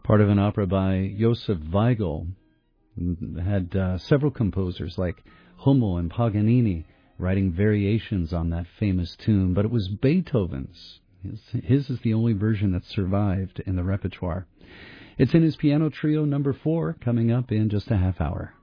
Part of an opera by Josef Weigel. Had several composers like Hummel and Paganini writing variations on that famous tune, but it was Beethoven's. His is the only version that survived in the repertoire. It's in his piano trio number 4, coming up in just a half hour.